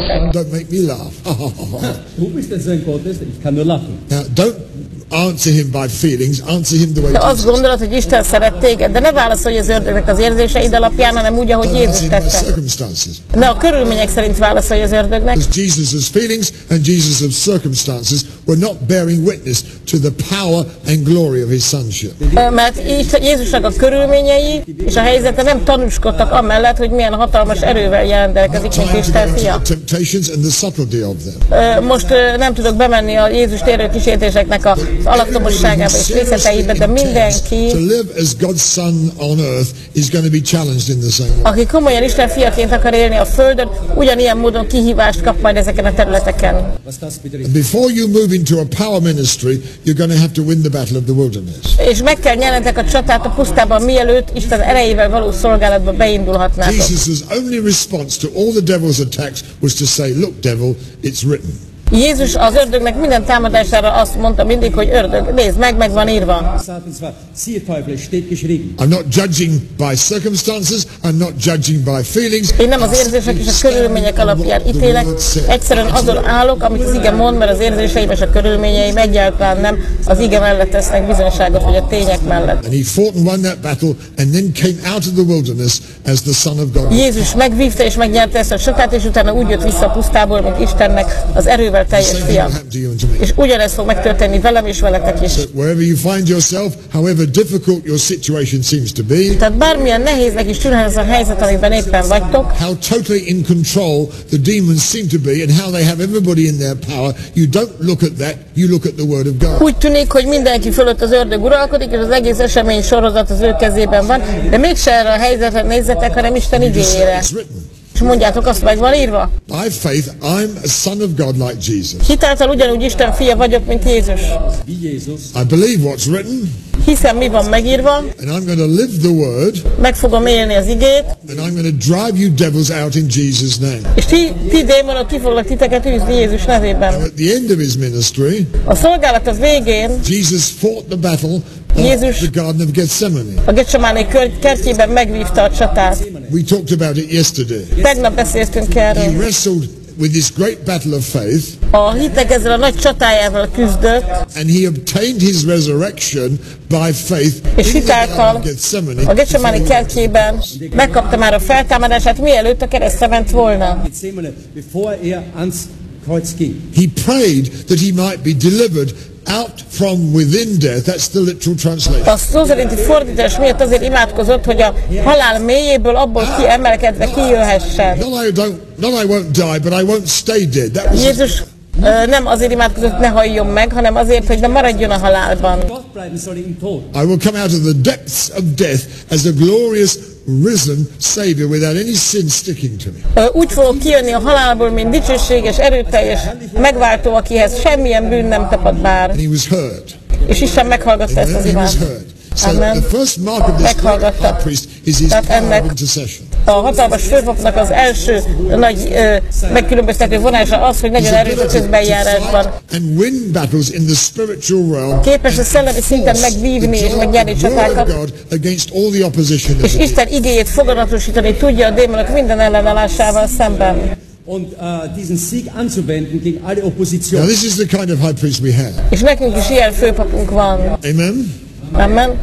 lelkek. Don't make me laugh. Du bist der Sohn Gottes, ich kann nur lachen. Now, don't answer him by feelings. Answer him the way Te azt Jesus. gondolod, hogy Isten szeret téged, de ne válaszolj az ördögnek az érzéseid alapján, hanem úgy, ahogy Don't Jézus answer him by tette. circumstances. Ne a körülmények szerint válaszolj az ördögnek, Because Jesus' feelings and Jesus' circumstances were not bearing witness to the power and glory of his sonship. mert Jézusnak a körülményei és a helyzete nem tanúskodtak amellett, hogy milyen hatalmas erővel rendelkezik, mint Time to Isten go into fia. the temptations and the subtlety of them. Most nem tudok bemenni a Jézust érő kísértéseknek az alaptomosságába és részleteibe, de mindenki, To live as God's son on earth is going to be challenged in the same way. aki komolyan Isten fiaként akar élni a Földön, ugyanilyen módon kihívást kap majd ezeken a területeken. Was das bitte And before you move into a power ministry, you're going to have to win the battle of the wilderness. És meg kell nyernetek a csatát a pusztában, mielőtt Isten erejével való szolgálatba beindulhatnátok. Jesus' only response to all the devil's attacks was to say, look, devil, it's written. Jézus az ördögnek minden támadására azt mondta mindig, hogy ördög, nézd meg van írva. Satans war, siehe Teufel, es steht geschrieben. I'm not judging by circumstances. I'm not judging by feelings. Én nem az érzések és a körülmények alapján ítélek, egyszerűen azon állok, amit az ige mond, mert az érzéseim és a körülményeim egyáltalán nem az ige mellett tesznek bizonyságot, vagy a tények mellett. And he fought and won that battle and then came out of the wilderness as the Son of God. Jézus megvívta és megnyerte ezt a csatát, és utána úgy jött vissza a pusztából, mint Istennek az erővel teljes Same thing fia. will happen to you and to me. És ugyanezt fog megtörténni velem és veletek is. That wherever you find yourself, however difficult your situation seems to be, Tehát bármilyen nehéznek is tűnhet ez a helyzet, amiben éppen vagytok, how totally in control the demons seem to be and how they have everybody in their power, you don't look at that, you look at the Word of God. úgy tűnik, hogy mindenki fölött az ördög uralkodik, és az egész esemény sorozat az ő kezében van, de mégse erre a helyzetre nézzetek, hanem Isten igényére. It's written. És mondjátok, azt meg van írva. By faith, I'm a son of God like Jesus. Hitáltal ugyanúgy Isten fia vagyok, mint Jézus. Wie Jesus. I believe what's written, Hiszem, mi van megírva, and I'm going to live the Word, meg fogom élni az igét, and I'm going to drive you devils out in Jesus' name. és ti démonok ki foglak titeket űzni Jézus nevében. At the end of his ministry, A szolgálat az végén Jesus fought the battle Jesus- of the Garden of Gethsemane. a Getsemáné kertjében megvívta a csatát. We talked about it yesterday. Tegnap beszéltünk He erről. wrestled with this great battle of faith, A hitek ezzel a nagy csatájával küzdött, and he obtained his resurrection by faith és in the hitáltal Garden of a Gethsemane. Getsemáné kertjében megkapta már a feltámadását, mielőtt a keresztre ment volna. Gethsemane, bevor er ans Kreuz ging. He prayed that he might be delivered out from within death. That's the literal translation. A szó szerinti fordítás miatt azért imádkozott, hogy a halál mélyéből abból kiemelkedve kijöhessen. Not I won't die, but I won't stay dead. That was Jézus nem azért imádkozott, ne halljon meg, hanem azért, hogy ne maradjon a halálban. Dort bleiben soll im Tod. I will come out of the depths of death as a glorious risen Savior without any sin sticking to me. Úgy fogok kijönni a halálból, mint dicsőséges, erőteljes, megváltó, akihez semmilyen bűn nem tapad már. And he was heard. És Isten meghallgatta ezt az He was imádat. heard. So Amen. the first mark of this great Meghallgatta. high priest is his Tehát power of ennek intercession. a hatalmas főpapnak az első nagy megkülönböztető vonása az, hogy nagyon erős a közbenjárásban. And win battles in the spiritual realm. Képes a szellemi szinten megvívni és megnyerni The word of csatákat, God against all the opposition. of és the Isten igéjét foganatosítani tudja a démonok minden ellenállásával szemben. Und diesen Sieg anzuwenden gegen alle Now Opposition. this is the kind of high priest we have. És nekünk is ilyen főpapunk van. Amen. Amen.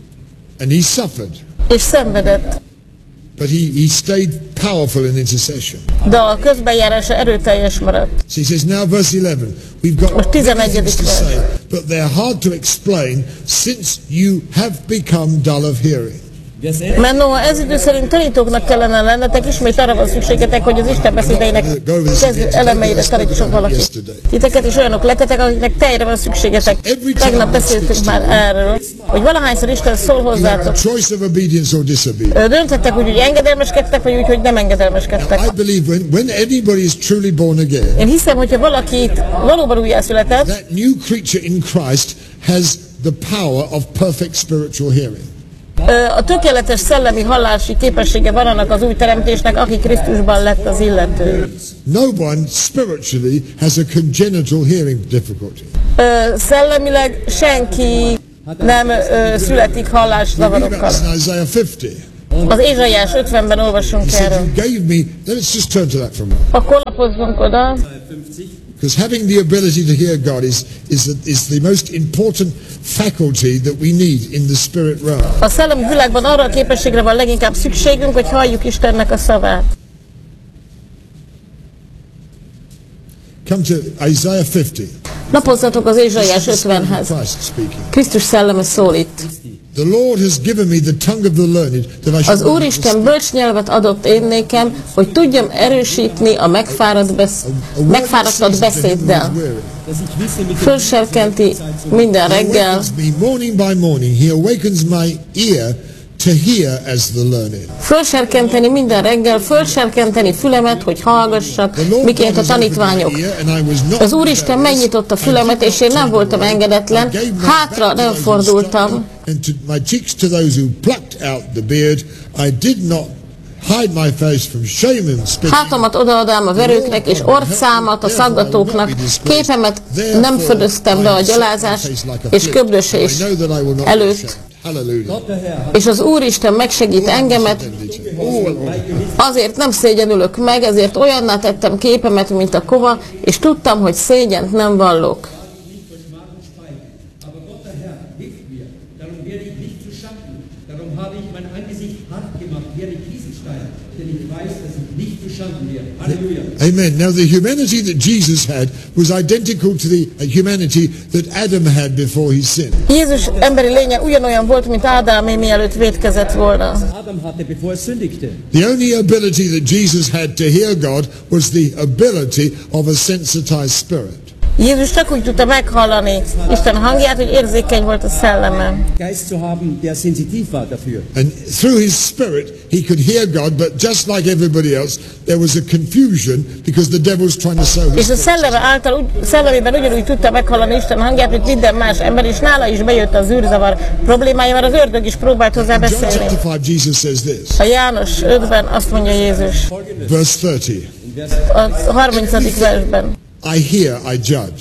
And he suffered, És szenvedett. but he stayed powerful in intercession. De a közbenjárása erőteljes maradt. So he says now verse 11, we've got Most 11. things to vers. say, but they're hard to explain since you have become dull of hearing. Vers 11. Mert noha ez idő szerint tanítóknak kellene lennetek, ismét arra van szükségetek, hogy az Isten beszédeinek kezdő elemeire tanítson valaki. Titeket is olyanok lettetek, akiknek teljre van szükségetek. Tegnap beszéltünk már erről, hogy valahányszor Isten szól You have a hozzátok. choice of obedience or disobedience. Döntettek úgy, hogy engedelmeskedtek, vagy úgy, hogy nem engedelmeskedtek. I believe when anybody is truly born again, Én hiszem, hogyha valaki valóban újjászületett, that new creature in Christ has the power of perfect spiritual hearing. a tökéletes szellemi hallási képessége van annak az új teremtésnek, aki Krisztusban lett az illető. No one spiritually has a congenital hearing difficulty. Szellemileg senki nem születik We read about hallászavarokkal. this in Isaiah 50. Az Ézsaiás 50-ben olvasunk He said, erről. you gave me, let's just turn to that for a moment. Akkor lapozzunk oda. 50. Because having the ability to hear God is the most important faculty that we need in the spirit realm. A szellemi világban arra a képességre van leginkább szükségünk, hogy halljuk Istennek a szavát. Come to Isaiah 50. Lapozzatok az Ézsaiás 50-hez. Christ speaking. Krisztus szelleme szól itt. The Lord has given me the tongue of the learned that I Az should Úristen bölcs nyelvet adott én nékem, hogy tudjam erősítni a megfáradtat beszéddel. Dass ich wisse mit dem Fölserkenti minden He reggel, awakens me morning by morning. He awakens my ear to hear as the learned. fölserkenteni minden reggel, fölserkenteni fülemet, hogy hallgassak, miként a tanítványok. Az Úristen megnyitotta fülemet, és én nem voltam engedetlen, hátra nem fordultam. And to my cheeks to those who plucked out the beard, I did not hide my face from shame and spit. Hátamat odaadám a verőknek, és orcámat a szaggatóknak, képemet nem födöztem be a gyalázás és köblösés előtt. Hallelujah. És az Úristen megsegít engemet, azért nem szégyenülök meg, ezért olyanná tettem képemet, mint a kova, és tudtam, hogy szégyent nem vallok. Aber Gott der Herr hilft mir, darum werde ich nicht zu Schanden. Darum habe ich mein Angesicht hart gemacht, wie ein Kieselstein, denn ich weiß, dass ich nicht zu Schanden werde. Halleluja. Amen. Now the humanity that Jesus had was identical to the humanity that Adam had before he sinned. Jézus emberi lénye ugyanolyan volt, mint Ádámé, mielőtt vétkezett volna. Adam hatte, bevor er sündigte. The only ability that Jesus had to hear God was the ability of a sensitized spirit. Jézus csak úgy tudta meghallani Isten hangját, hogy érzékeny volt a szelleme. Geist zu haben, der sensitiv war dafür. And through his spirit, he could hear God, but just like everybody else, there was a confusion because the devil's trying to sow his És a szelleme által, szellemében ugyanúgy tudta meghallani Isten hangját, mint minden más ember, és nála is bejött az űrzavar problémája, mert az ördög is próbált hozzá John beszélni. chapter 5, Jesus says this, A János 5-ben azt mondja Jézus, verse 30, a 30. versben. I hear, I judge.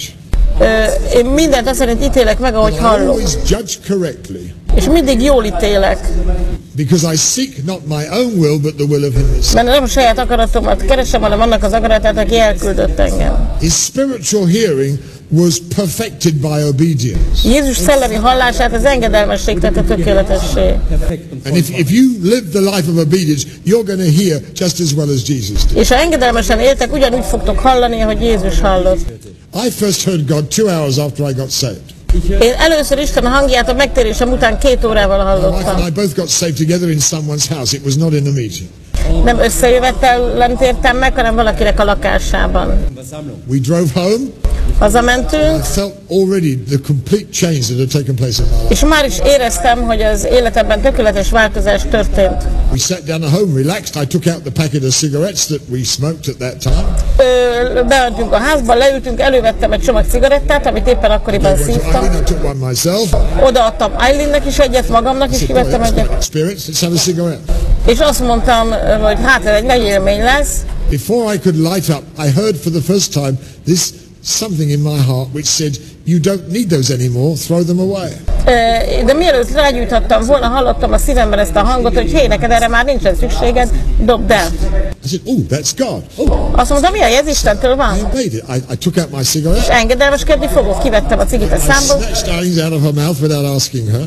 Én mindent azt szerint ítélek meg, ahogy But I hallok. always judge correctly, És mindig jól ítélek. because I seek not my own will, but the will of him that sent Mert nem a saját akaratomat keresem, hanem annak az akaratát, aki elküldött engem. me. His spiritual hearing was perfected by obedience. Jézus szellemi hallását az engedelmesség tette tökéletessé. Perfekt und And if you live the life of obedience, you're going to hear just as well as Jesus did. És ha engedelmesen éltek, ugyanúgy fogtok hallani, ahogy Jézus hallott. I first heard God 2 hours after I got saved. Én először Isten hangját a megtérésem után 2 órával My wife and I hallottam. both got saved together in someone's house. It was not in a meeting. Nem összejövettel tértem meg, hanem valakinek a lakásában. Versammlung. We drove home. Hazamentünk, I felt already the complete change that had taken place in my life. és már is éreztem, hogy az életemben tökéletes változás történt. We sat down at home, relaxed. I took out the packet of cigarettes that we smoked at that time. Beadtunk a házba, leültünk, elővettem egy csomag cigarettát, amit éppen akkoriban szívtam. I took one myself. Odaadtam Eileennek is egyet, magamnak is I said, kivettem "Boy, that's egyet. good experience. Let's have a cigarette." És azt mondtam, hogy hát ez egy nagy élmény lesz. Before I could light up, I heard for the first time this something in my heart which said, "You don't need those anymore. Throw them away." De mielőtt rágyújtottam volna, hallottam a szívemben ezt a hangot, hogy hé, neked erre már nincsen szükséged, dobd el. I said, "Oh, that's God." Azt mondtam, mi ez Istentől I van? obeyed it. I took out my És cigarette. engedelmeskedni fogok, kivettem a cigit a I számból, snatched Darlings out of her mouth without asking her.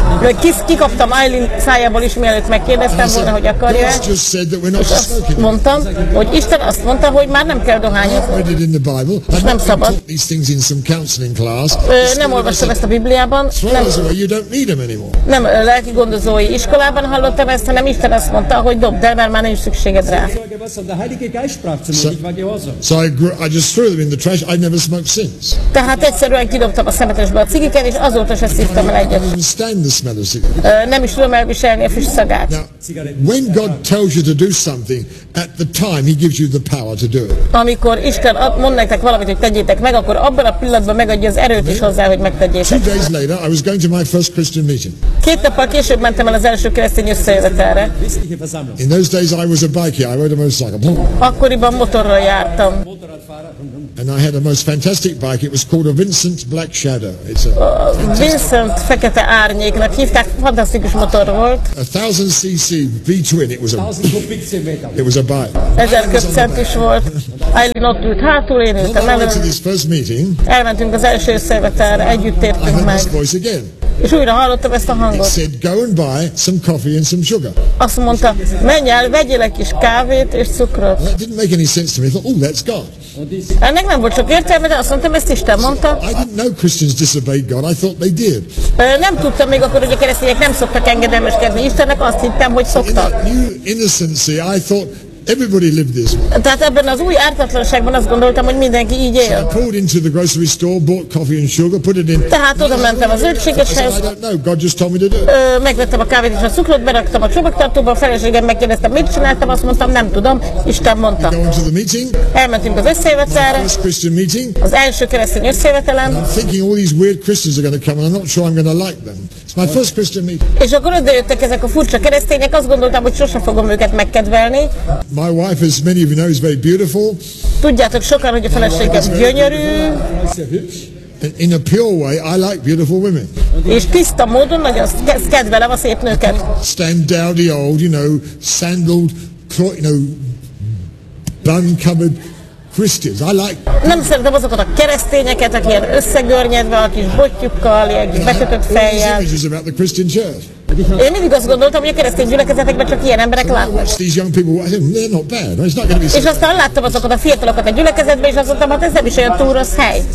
kikaptam Eileen szájából is, mielőtt megkérdeztem volna, hogy akarja. God just said that we're not És to azt smoke anymore. mondtam, hogy Isten azt mondta, hogy már nem kell dohányozni. Read it in the Bible. I've nem not been szabad. taught these things in some counselling class. Nem olvastam ezt a Bibliában, Throw those away. You don't need them anymore. nem lelki gondozói iskolában hallottam ezt, hanem Isten azt mondta, hogy dobd el, mert már nincs szükséged rá. Zeuge was, und der Heilige Geist sprach zu mir, ich war gehorsam. So I just threw them in the trash. I'd never smoked since. Tehát egyszerűen kidobtam a szemetesbe a cigiket, és azóta se szívtam el I egyet. don't even stand the smell of cigarettes. Nem is tudom elviselni a füst szagát. Now, when God tells you to do something, at the time He gives you the power to do it. Amikor Isten mond nektek valamit, hogy tegyétek meg, akkor abban a pillanatban megadja az erőt is hozzá, hogy 2 megtegyétek. days later, I was going going to my first Christian meeting. 2 nappal később mentem el az első keresztény összejövetelre. In those days I was a biker. I rode a motorcycle. Akkoriban motorral jártam. And I had a most fantastic bike. It was called a Vincent Black Shadow. It's a Vincent fekete árnyéknak hívták, fantasztikus motor volt. 1000cc V-twin. It was a bike. 1000 köbcentis volt. Eileen ott ült hátul, én ültem I went to elől. this first meeting. Elmentünk az első összejövetelre, együtt I tértünk heard meg. this voice again. És újra hallottam ezt a It hangot. said, go and buy some coffee and some sugar. Azt mondta, menj el, vegyél egy kis kávét és cukrot. That didn't make any sense to me. I thought, oh, that's God. Ennek nem volt sok értelme, de azt mondtam, ezt Isten mondta. I didn't know Christians disobeyed God. I thought they did. Nem tudtam még akkor, hogy a keresztények nem szoktak engedelmeskedni Istennek, azt hittem, hogy In szoktak. that new innocency, I thought everybody lived this way. Tehát ebben az új ártatlanságban azt gondoltam, hogy mindenki így I él. pulled into the grocery store, bought coffee and sugar, put it in. Tehát oda mentem a I said, zöldségeshez, I don't know. God just told me to do it. megvettem a kávét és a cukrot, beraktam a csomagtartóba, a feleségem megkérdeztem, mit csináltam, azt mondtam, nem tudom, Isten mondta. Going to the meeting, Elmentünk az összejövetelre, first Christian meeting. az első keresztény összejövetelen, I'm thinking all these weird Christians are going to come, and I'm not sure I'm going to like them. It's my first Christian meeting. és akkor odajöttek ezek a furcsa keresztények, azt gondoltam, hogy sose fogom őket megkedvelni. My wife, as many of you know, is very beautiful. Tudjátok sokan, hogy a feleségem gyönyörű, And in a pure way, I like beautiful women. és tiszta módon nagyon kedvelem a szép nőket. Stand dowdy old, sandaled, bun-covered Christians. I like. Nem szeretem azokat a keresztényeket, akik ilyen összegörnyedve, a kis bottyukkal, ilyen kis bekötött All these fejjel. images about the Christian church. Én mindig azt gondoltam, hogy a keresztény gyülekezetekben csak ilyen emberek látnak. Watch these young people. I think they're not bad. It's not going to be. És aztán láttam azokat a fiatalokat a gyülekezetben, és azt mondtam, hát ez nem is olyan túl rossz hely.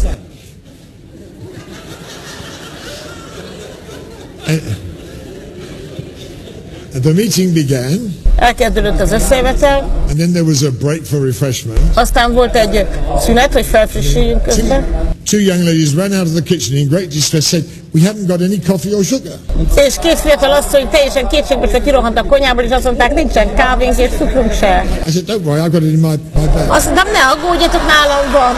And the meeting began, Elkezdődött az összejövetel, and then there was a break for refreshment. aztán volt egy szünet, hogy felfrissüljünk közben, Two young ladies ran out of the kitchen in great distress, said, "We haven't got any coffee or sugar." és két fiatal asszony teljesen kétségbeesve kirohant a konyhából, és azt mondták, nincsen kávénk és cukrunk se. I said, "Don't worry, I've got it in my bag." Azt mondtam, ne aggódjatok, nálam van.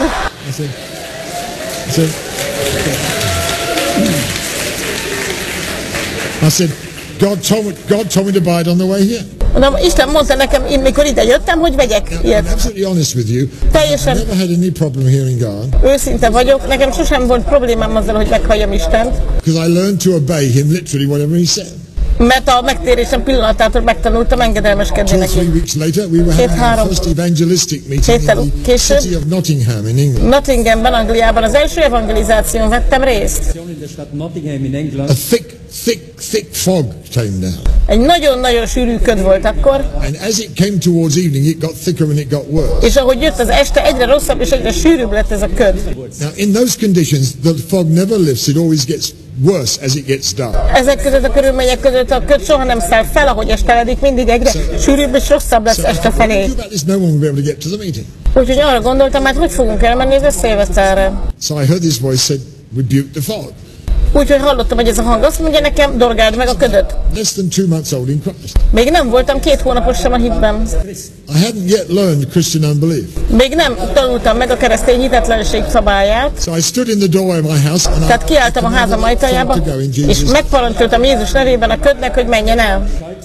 I said, God told me to buy it on the way here. Mondom, Isten mondta nekem, én mikor ide jöttem, hogy vegyek I'm ilyet. absolutely honest with you. Teljesen I've never had any problem hearing God őszinte vagyok, nekem sosem volt problémám azzal, hogy meghalljam Istent, because I learned to obey Him literally whatever He said. mert a megtérésem pillanatától megtanultam engedelmeskedni 2 or 3 neki. weeks later, we were having our first evangelistic meeting Héttel in the később. city of Nottingham in England. Nottinghamben, Angliában az első evangelizáción vettem részt. In der Stadt Nottingham in England. A thick fog came down. Egy nagyon-nagyon sűrű köd volt akkor, And as it came towards evening, it got thicker and it got worse. és ahogy jött az este, egyre rosszabb és egyre sűrűbb lett ez a köd. Now, in those conditions, the fog never lifts. It always gets worse as it gets dark. Ezek között a körülmények között a köd soha nem száll fel, ahogy esteledik, mindig egyre sűrűbb és rosszabb lesz So este if I felé. do about this, no one will be able to get to the meeting. Úgyhogy arra gondoltam, hát hogy fogunk elmenni az összejövetelre. So I heard this voice said, "Rebuke the fog." Úgyhogy hallottam, hogy ez a hang azt mondja nekem, dorgáld meg a ködöt. Less than 2 months old in Christ. Még nem voltam 2 hónapos sem a hitben. I hadn't yet learned Christian unbelief. Még nem tanultam meg a keresztény hitetlenség szabályát. So I stood in the doorway of my house and Tehát kiálltam a házam ajtajába, és megparancsoltam Jézus nevében a ködnek, hogy menjen el.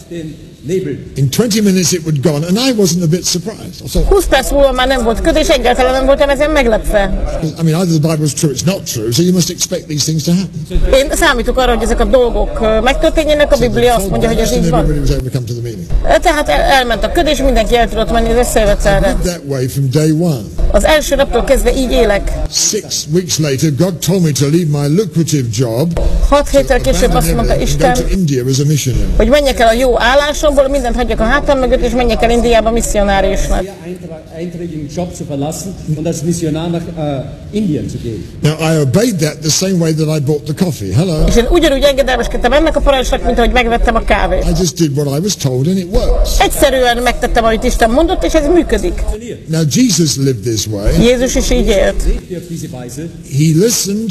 in 20 minutes it would gone, and I wasn't a bit surprised. I thought, 20 perc múlva már nem volt köd, és egyáltalán nem voltam ezen meglepve. I mean, either the Bible's true, it's not true, so you must expect these things to happen. Én számítok arra, hogy ezek a dolgok megtörténjenek, a Biblia azt mondja, hogy ez így van. Everybody was able to come to the meeting. Tehát elment a köd, és mindenki el tudott menni az összejövetelre. That way from day one. Az első naptól kezdve így élek. 6 weeks later, God told me to leave my lucrative job, 6 héttel később azt mondta and go Isten, to India as a missionary. hogy menjek el a jó állásomból, mindent hagyjak a hátam mögött, és menjek el Indiába misszionáriusnak. einträgigen Job zu verlassen und als Missionar nach Indien zu gehen. Now, I obeyed that the same way that I bought the coffee. Hello. És én ugyanúgy engedelmeskedtem ennek a parancsnak, mint ahogy megvettem a kávét. I just did what I was told, and it works. Egyszerűen megtettem, amit Isten mondott, és ez működik. Now, Jesus lived this way. Jézus is így élt. Lebte auf diese Weise. He listened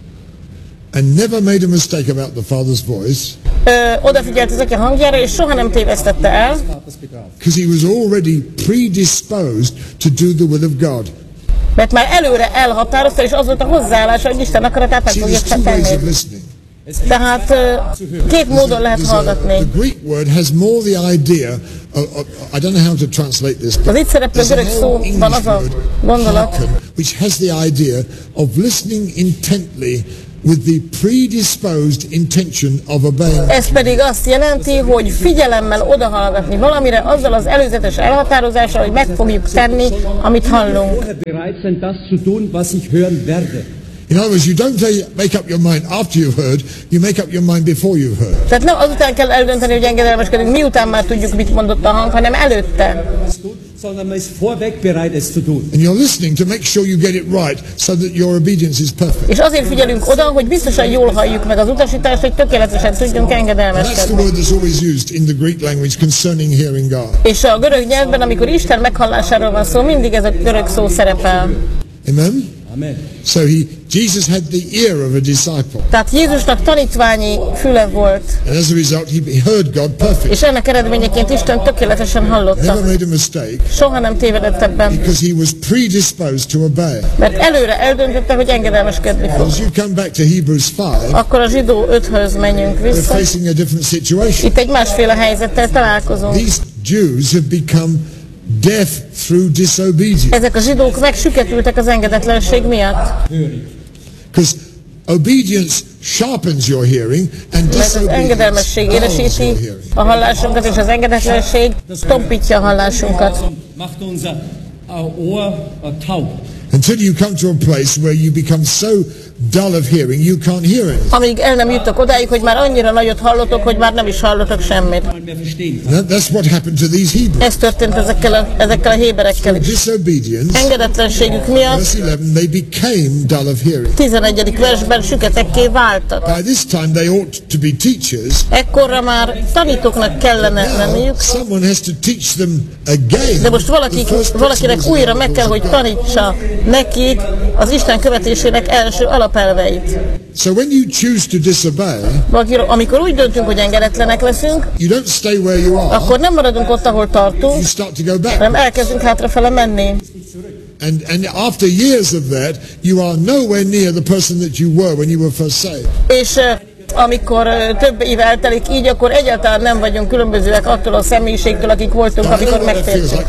and never made a mistake about the Father's voice, Odafigyelt az Atya hangjára, és soha nem tévesztette el, Vaters begraben. because he was already predisposed to do the will of God. mert már előre elhatározta, és az volt a hozzáállása, hogy Isten akaratát meg See, fogja there's two ways of tenni. listening. Tehát két módon lehet hallgatni. The Greek word has more the idea I don't know how to translate this. Az itt szereplő görög szóban az a gondolat, which has the idea of listening intently with the predisposed intention of obeying. Ez pedig azt jelenti, hogy figyelemmel odahallgatni valamire, azzal az előzetes elhatározással, hogy meg fogjuk tenni, amit hallunk. In other words, you don't make up your mind after you've heard, you make up your mind before you've heard. Tehát nem azután kell eldönteni, hogy engedelmeskedünk, miután már tudjuk, mit mondott a hang, hanem előtte. And you're listening to make sure you get it right, so that your obedience is perfect. És azért figyelünk oda, hogy biztosan jól halljuk meg az utasítást, hogy tökéletesen tudjunk engedelmeskedni. That's the word that's always used in the Greek language concerning hearing God. És a görög nyelvben, amikor Isten meghallásáról van szó, mindig ez a görög szó szerepel. Amen? Amen. So Jesus had the ear of a disciple. Tehát Jézusnak tanítványi füle volt. And as a result, he heard God perfectly. És ennek eredményeként Isten tökéletesen hallotta. Never made a mistake. Soha nem tévedett ebben. Because he was predisposed to obey. Mert előre eldöntötte, hogy engedelmeskedni fog. As you come back to Hebrews 5, akkor a Zsidó 5-höz menjünk vissza. We're facing a different situation. Itt egy másféle helyzettel találkozunk. These Jews have become deaf through disobedience. Ezek a zsidók megsüketültek az engedetlenség miatt. Because obedience sharpens your hearing and disobedience az engedelmesség éresíti a hallásunkat, és az engedetlenség tompítja a hallásunkat. Until you come to a place where you become so dull of hearing, you can't hear anything. Amíg el nem juttok odáig, hogy már annyira nagyot hallotok, hogy már nem is hallotok semmit. That's what happened to these Hebrews. Ez történt ezekkel a héberekkel is. Disobedience. Engedetlenségük miatt. Verse 11, they became dull of hearing. 11. versben süketekké váltak. By this time they ought to be teachers. Ekkorra már tanítóknak kellene lenniük. Someone has to teach them again. De most valakinek újra meg kell, hogy tanítsa nekik az Isten követésének első alapelveit. So when you choose to disobey, amikor úgy döntünk, hogy engedetlenek leszünk, you don't stay where you are. Akkor nem maradunk ott, ahol tartunk, you start to go back. hanem elkezdünk hátrafele menni. And after years of that, you are nowhere near the person that you were when you were first saved. És amikor több év eltelik így, akkor egyáltalán nem vagyunk különbözőek attól a személyiségtől, akik voltunk, amikor megtértünk.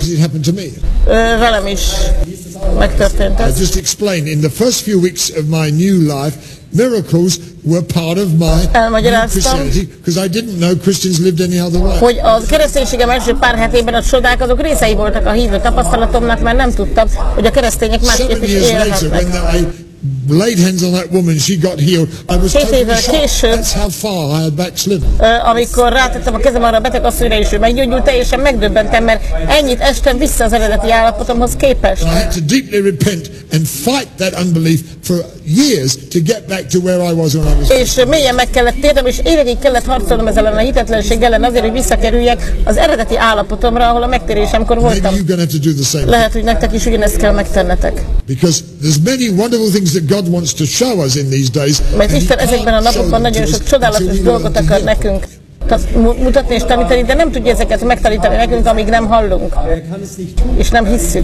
Velem is megtörtént ez. I just explained in the first few weeks of my new life, miracles were part of my Christianity, because I didn't know Christians lived any other way. Hogy a kereszténységem első pár hetében a csodák azok részei voltak a hívő tapasztalatomnak, mert nem tudtam, hogy a keresztények másképp is élhetnek. Laid hands on that woman, she got healed. I was totally shocked. That's how far I had backslidden. Amikor rátettem a kezem arra a beteg asszonyra, és ő meggyógyult, teljesen megdöbbentem, mert ennyit estem vissza az eredeti állapotomhoz képest. I had to deeply repent and fight that unbelief for years to get back to where I was when I was. És mélyen meg kellett térnem, és évekig kellett harcolnom ezzel ellen a hitetlenség ellen azért, hogy visszakerüljek az eredeti állapotomra, ahol a megtérésemkor voltam. Lehet, hogy nektek is ugyanezt kell megtennetek. Because there's many wonderful things that God wants to show us in these days. Mert Isten ezekben a napokban nagyon sok csodálatos dolgot akar nekünk mutatni és tanítani, de nem tudja ezeket megtanítani nekünk, amíg nem hallunk, és nem hisszük.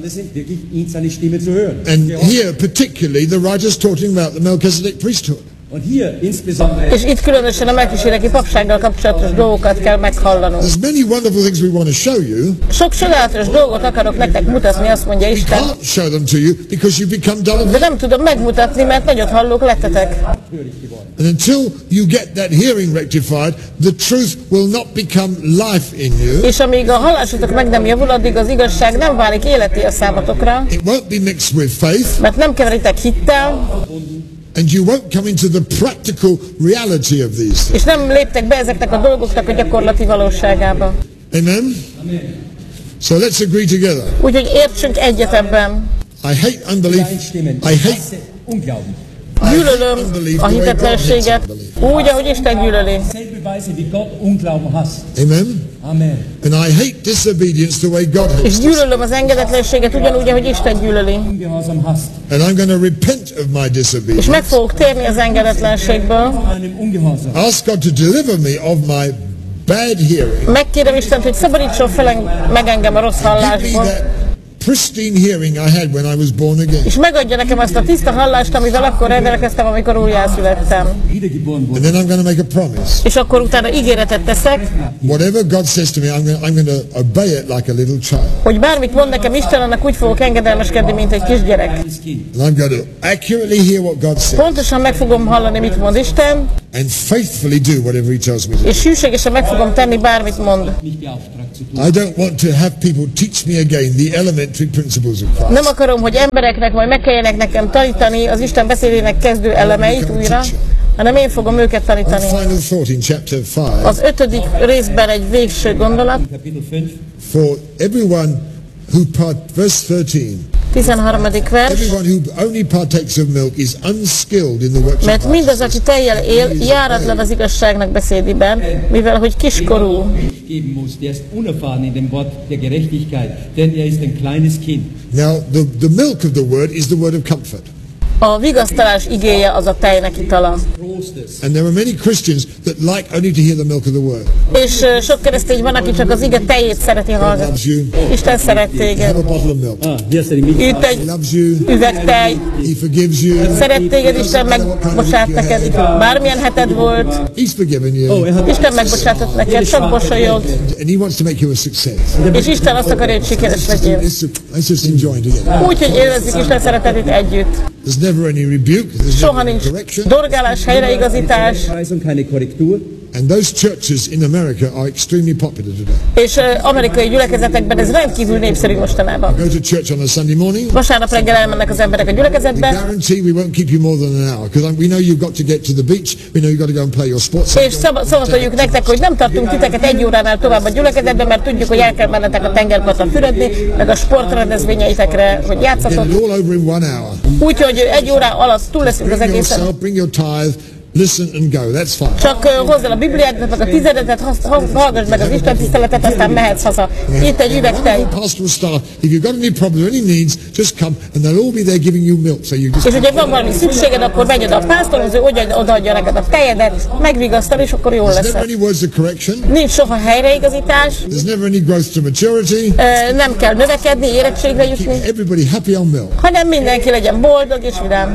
And here particularly the writer's talking about the Melchizedek priesthood. És itt különösen a melkisedeki papsággal kapcsolatos dolgokat kell meghallanunk. There's many wonderful things we want to show you. Sok csodálatos dolgot akarok nektek mutatni, azt mondja Isten. Can't show them to you because you become dull of hearing. De nem tudom megmutatni, mert nagyot hallók lettetek. And until you get that hearing rectified, the truth will not become life in you. És amíg a hallásotok meg nem javul, addig az igazság nem válik életé a számotokra. It won't be mixed with faith. Mert nem keveritek hittel. And you won't come into the practical reality of these things. És nem léptek be ezeknek a dolgoknak a gyakorlati valóságába. Amen? So let's agree together. Úgyhogy értsünk egyet ebben. I hate unbelief. I hate gyűlölöm a hitetlenséget úgy, ahogy Isten gyűlöli. Amen? Amen. And I hate disobedience the way God hates. És gyűlölöm az engedetlenséget ugyanúgy, ahogy Isten gyűlöli. And I'm going to repent of my disobedience. És meg fogok térni az engedetlenségből. Ask God to deliver me of my bad hearing. Megkérem Istent, hogy szabadítson fel meg engem a rossz hallásból. pristine hearing I had when I was born again. És megadja nekem azt a tiszta hallást, amivel akkor rendelkeztem, amikor újjászülettem. And then I'm going to make a promise. És akkor utána ígéretet teszek. Whatever God says to me, I'm going to obey it like a little child. Hogy bármit mond nekem Isten, annak úgy fogok engedelmeskedni, mint egy kisgyerek. And I'm going to accurately hear what God says. Pontosan meg fogom hallani, mit mond Isten. And faithfully do whatever He tells me to do. És hűségesen meg fogom tenni, bármit mond. I don't want to have people teach me again the elementary principles of Christ. Nem akarom, hogy embereknek majd meg kelljenek nekem tanítani az Isten beszédének kezdő elemeit újra, hanem én fogom őket tanítani. One final thought in chapter 5. Az 5. részben egy végső gondolat. For everyone who verse 13. 13. vers. Everyone who only partakes of milk is unskilled in the works of Mert mindaz, aki tejjel él, járatlan az igazságnak beszédében, mivel hogy kiskorú. Now, the milk of the word is the word of comfort. A vigasztalás igéje az a tejnek itala. And there are many Christians that like only to hear the milk of the word. És sok keresztény van, aki csak az ige tejét szereti hallgatni. Isten szeret téged. Have a bottle of milk. Itt egy üveg tej. He forgives you. Szeret téged, Isten megbocsát neked. Bármilyen heted volt. He's forgiven you. Isten megbocsátott neked, csak mosolyog. And he wants to make you a success. És Isten azt akarja, hogy sikeres legyél. Let's just enjoy together. Úgy, hogy élvezzük Isten szeretetét együtt. There's never any rebuke. There's Soha never any nincs correction. dorgálás, helyreigazítás. And those churches in America are extremely popular today. És amerikai gyülekezetekben ez rendkívül népszerű mostanában. Go to church on a Sunday morning. Vasárnap reggel elmennek az emberek a gyülekezetbe. Guarantee we won't keep you more than an hour because we know you've got to get to the beach. We know you've got to go and play your sports. És szavatoljuk nektek, hogy nem tartunk titeket egy óránál tovább a gyülekezetben, mert tudjuk, hogy el kell mennetek a tengerparton fürödni, meg a sportrendezvényeitekre, hogy játszatok. Get it all over in 1 hour. Úgyhogy egy órá alatt túl leszünk az Bring egészen. yourself, bring your tithe, listen and go. That's fine. Csak hozd el a Bibliát, meg a tizedetet, hallgass meg az Isten tiszteletet, aztán mehetsz haza. Itt egy üveg tej. Pastoral staff, if you've got any problems or any needs, just come and they'll all be there giving you milk. So you just. És hogyha van valami szükséged, akkor menj oda a pásztorhoz, ő odaadja neked a tejedet, megvigasztal, és akkor jól There's never leszel. any words of correction. Nincs soha helyreigazítás, There's never any growth to maturity. nem kell növekedni, érettségre jutni, Everybody happy on milk. hanem mindenki legyen boldog és vidám.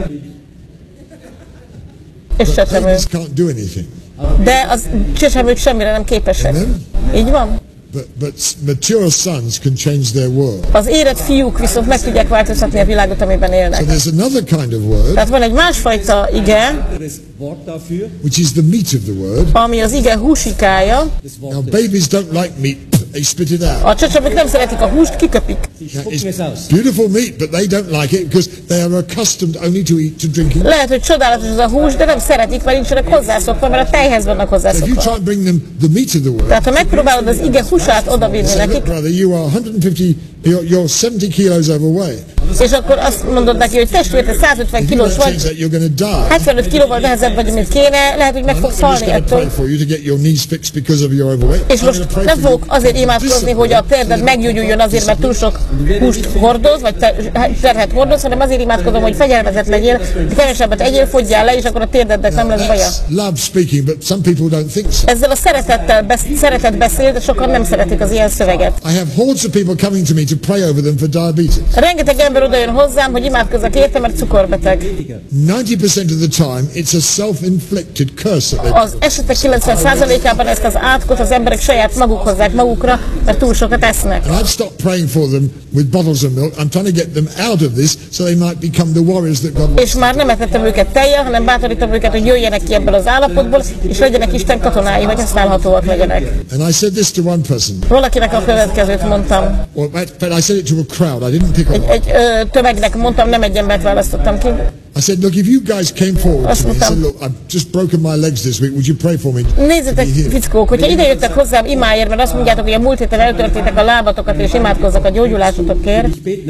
És csecsemő. Babies can't do anything. De az csecsemők semmire nem képesek. Amen. Így van? But mature sons can change their world. Az érett fiúk viszont meg tudják változtatni a világot, amiben So élnek. there's another kind of word, Tehát van egy másfajta ige, which is the meat of the word. ami az ige húsikája. Now babies don't like meat. They spit it out. A csecsemők nem szeretik a húst, kiköpik. Now, it's beautiful meat, but they don't like it because they are accustomed only to eat, to drinking. Lehet, hogy csodálatos az a hús, de nem szeretik, mert nincsenek hozzászokva, mert a tejhez vannak So if you hozzászokva. try and bring them the meat of the word, Tehát ha megpróbálod az ige húsát odavinni say, look nekik, brother, you are 150, you're 70 kilos overweight. és akkor azt mondod neki, hogy testvére, te 150 If you kilós don't change vagy, that, you're going to die. 75 kilóval nehezebb vagy, mint kéne, lehet, hogy meg I'm fogsz not just halni going to pray ettől. for you to get your knees fixed because of your overweight. És I'm most going to pray nem for you fogok azért imádkozni, hogy a térded meggyógyuljon azért, mert túl sok húst hordoz, vagy terhet hordoz, hanem azért imádkozom, hogy fegyelmezett legyél, kevesebbet egyél, fogyjál le, és akkor a térdednek nem lesz baja. That's love speaking, but some people don't think so. Ezzel a szeretet beszél, de sokan nem szeretik az ilyen szöveget. I have hordes of people coming to me to pray over them for diabetes. Rengeteg ember odajön hozzám, hogy imádkozzak érte, mert cukorbeteg. 90% of the time, it's a self-inflicted curse that they Az esetek 90%-ában ezt az átkot az emberek saját maguk hozzák magukra, mert túl sokat esznek. And I've stopped praying for them with bottles of milk. I'm trying to get them out of this so they might become the warriors that God wants. És már nem etettem őket tejjel, hanem bátorítom őket, hogy jöjjenek ki ebből az állapotból, és legyenek Isten katonái, vagy használhatóak legyenek. And I said this to one person. Valakinek a következőt mondtam. Well, but I said it to a crowd. I didn't pick on. Egy tömegnek mondtam, nem egy embert választottam ki. I said, look, if you guys came forward Azt to me and said, mondtam. look, I've just broken my legs this week. Would you pray for me? Nézzétek, fickók, hogyha ide jöttek hozzám imáért, mert azt mondjátok, hogy a múlt héten eltörtétek a lábatokat, és imádkozzak a gyógyulásotokért,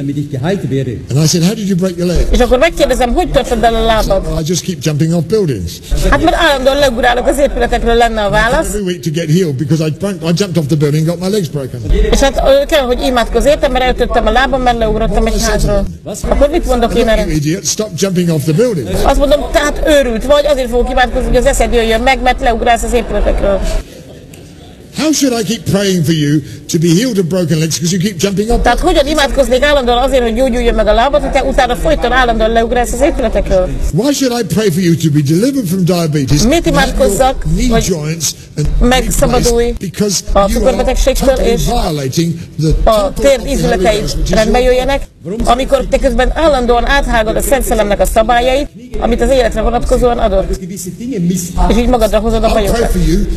And I said, how did you break your leg? és akkor megkérdezem, hogy törted el a lábad? Well, I just keep jumping off buildings Hát mert állandóan leugrálok az épületekről lenne a válasz, every week to get healed because I jumped off the building and got my legs broken. és hát kell, hogy imádkozz értem, mert eltörtem a lábam, mert leugrottam egy házról. Akkor mit mondok én erre? You idiot, stop jumping off the buildings. Azt mondom, tehát őrült vagy, azért fogok imádkozni, hogy az eszed jöjjön meg, mert leugrálsz az épületekről. How should I keep praying for you to be healed of broken legs because you keep jumping up? Tehát hogyan imádkoznék állandóan azért, hogy gyógyuljon meg a lábad, hogy te utána folyton állandóan leugrálsz az épületekről? Why should I pray for you to be delivered from diabetes? Miért imádkozzak, hogy megszabadulj a cukorbetegségtől, és a térd ízületei rendbe jöjjenek, amikor te közben állandóan áthágod a Szent Szellemnek a szabályait, amit az életre vonatkozóan adott, és így magadra hozod a bajokat.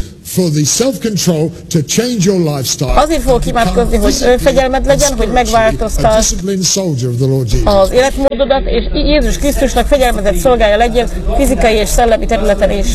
Azért fogok imádkozni, hogy önfegyelmed legyen, hogy megváltoztass az életmódodat, és Jézus Krisztusnak fegyelmezett szolgája legyen fizikai és szellemi területen is.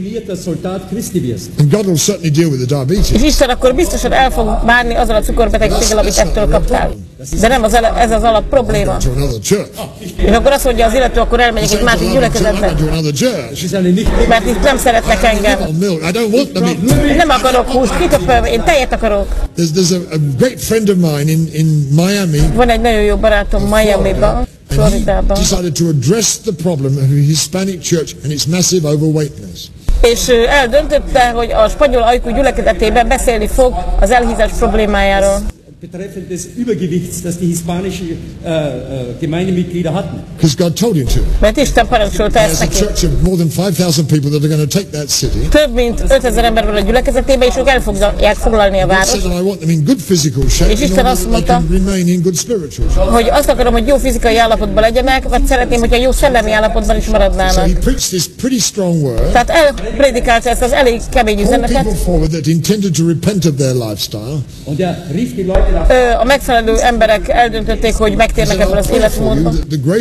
És Isten akkor biztosan el fog bánni azzal a cukorbetegséggel, amit ettől kaptál. De nem ez az alap probléma. És akkor azt mondja az illető, akkor elmegyek egy másik gyülekezetbe. Mert itt nem szeretnek engem. Nem akarok húst, kitöpölve, én tejet akarok. Van egy nagyon jó barátom Miami-ban, Floridában. És eldöntötte, hogy a spanyol ajkú gyülekezetében beszélni fog az elhízás problémájáról. Betreffend des Übergewichts, das die hispanische Gemeindemitglieder hatten. Because God told him to. Mert Isten parancsolta ezt neki. There's a church of more than 5,000 people that are going to take that city. Több mint 5000 ember van a gyülekezetében, és ők el fogják foglalni a várost. És Isten azt mondta, hogy azt akarom, hogy jó fizikai állapotban legyenek, vagy szeretném, hogyha jó szellemi állapotban is maradnának. Tehát elpredikálta ezt az elég kemény üzenetet. A megfelelő emberek eldöntötték, hogy megtérnek ebből az életmódból.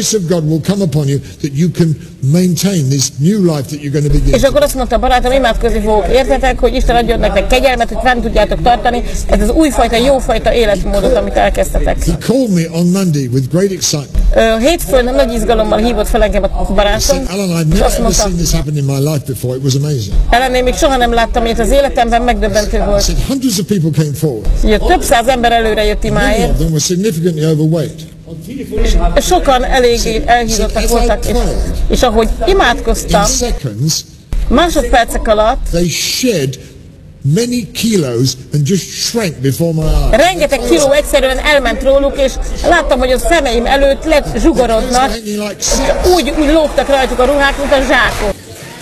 És akkor azt mondta, barátom, imádkozni fogok értetek, hogy Isten adjon nektek kegyelmet, hogy fenn tudjátok tartani ez az újfajta, jófajta életmódot, amit elkezdtetek. Hétfőn nagy izgalommal hívott fel engem a barátom, és azt mondta, Ellen, még soha nem láttam ilyet az életemben, megdöbbentő volt. Több száz ember előre jött imáért, és sokan eléggé elhízottak voltak, és ahogy imádkoztam, másodpercek alatt rengeteg kiló egyszerűen elment róluk, és láttam, hogy a szemeim előtt lezsugorodnak, és úgy lógtak rajtuk a ruhák, mint a zsákok.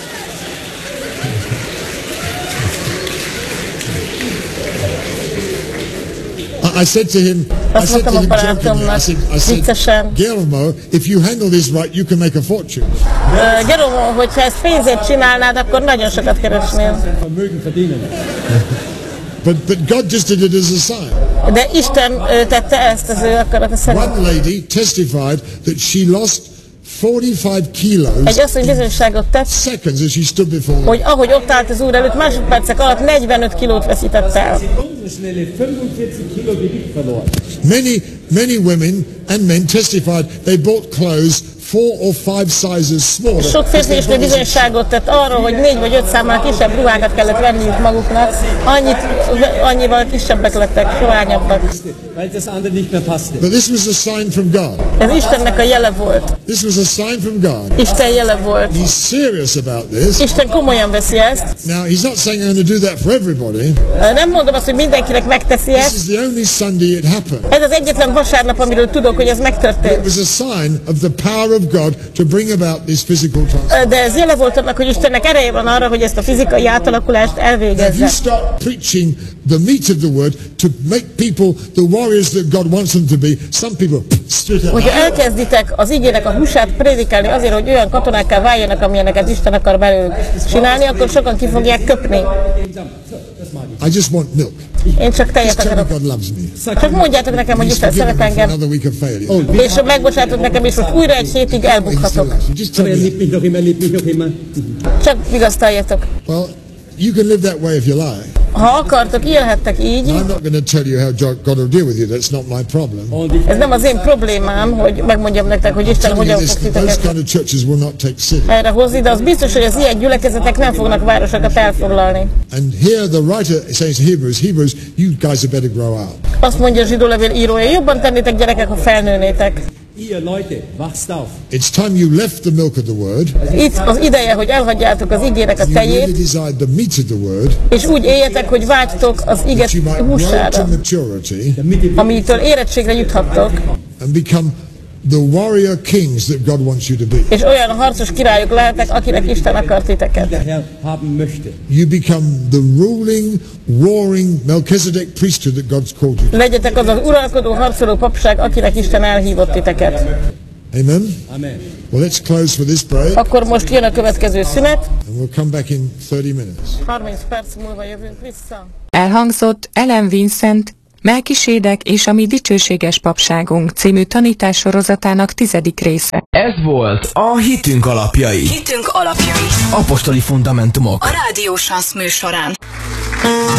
I said to him, Guillermo, if you handle this right, you can make a fortune. Guillermo, hogyha ezt pénzért csinálnád, akkor nagyon sokat keresnél. But God just did it as a sign. De Isten tette ezt az ő akarata szerint. One lady testified that she lost 45 kilos. Egy asszony bizonyságot tett, hogy ahogy ott állt az Úr előtt, másodpercek alatt 45 kilót veszített el. Many women and men testified they bought clothes 4 or 5 sizes smaller. Sok férfi és nő bizonyságot tett arról, hogy 4 vagy 5 számmal kisebb ruhákat kellett venniük maguknak, annyival kisebbek lettek, sohányabbak. But this was a sign from God. Ez Istennek a jele volt. This was a sign from God. Isten jele volt. He's serious about this. Isten komolyan veszi ezt. Now he's not saying I'm going to do that for everybody. Nem mondom azt, hogy mindenkinek megteszi ezt. This is the only Sunday it happened. Ez az egyetlen vasárnap, amiről tudok, hogy ez megtörtént. It was a sign of the power of God to bring about this physical transformation. De ez jele volt annak, hogy Istennek ereje van arra, hogy ezt a fizikai átalakulást elvégezze. You start preaching the meat of the word to make people the warriors that God wants them to be. Some people hogyha elkezditek az igének a húsát prédikálni azért, hogy olyan katonákká váljanak, amilyeneket Isten akar belőlük csinálni, akkor sokan ki fogják köpni. I just want milk. Én csak tejet akarok. Csak mondjátok nekem, hogy Isten szeret engem. És megbocsátok nekem is, hogy újra egy hétig elbukhatok. Csak vigasztaljatok. You can live that way if you like. Ha akartok, élhettek így. I'm not going to tell you how God will deal with you. That's not my problem. Ez nem az én problémám, hogy megmondjam nektek, hogy Isten hogyan fog titeket erre hozni, de az biztos, hogy az ilyen gyülekezetek nem fognak városokat elfoglalni. And here the writer says to Hebrews, you guys had better grow up. Azt mondja a zsidó levél írója, jobban tennétek gyerekek, ha felnőnétek. Ihr Leute, wachst auf. It's time you left the milk of the word. Itt az ideje, hogy elhagyjátok az igének a You really tejét, desired the meat of the word, és úgy éljetek, hogy vágytok az ige that you might grow to húsára, maturity amitől érettségre juthattok, and become the warrior kings that God wants you to be. és olyan harcos királyok lehetek, akinek Isten akart titeket. Der Herr haben möchte. You become the ruling, warring Melchizedek priesthood that God's called you to. Legyetek az az uralkodó, harcoló papság, akinek Isten elhívott titeket. Amen? Amen. Well, let's close for this break, Akkor most jön a következő szünet, and we'll come back in 30 minutes. 30 perc múlva jövünk vissza. Elhangzott Ellen Vincent, Melchisédek és a mi dicsőséges papságunk című tanításorozatának 10. része. Ez volt a Hitünk alapjai. Hitünk alapjai. Apostoli fundamentumok. A Rádió Sánsz műsorán.